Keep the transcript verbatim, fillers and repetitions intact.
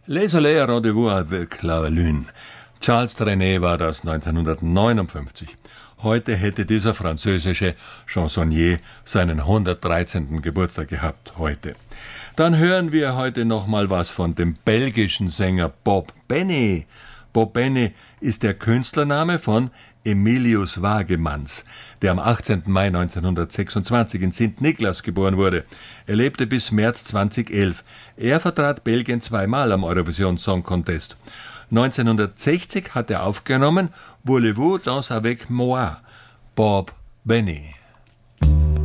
Les Soleil Rendezvous avec la Lune. Charles Trenet war das neunzehnhundertneunundfünfzig. Heute hätte dieser französische Chansonnier seinen hundertdreizehnten Geburtstag gehabt, heute. Dann hören wir heute noch mal was von dem belgischen Sänger Bob Benny. Bob Benny ist der Künstlername von Emilius Wagemans, der am achtzehnten Mai neunzehnhundertsechsundzwanzig in Sint Niklas geboren wurde. Er lebte bis März zweitausendelf. Er vertrat Belgien zweimal am Eurovision Song Contest. neunzehnhundertsechzig hat er aufgenommen Voulez-vous danser avec moi? Bob Benny.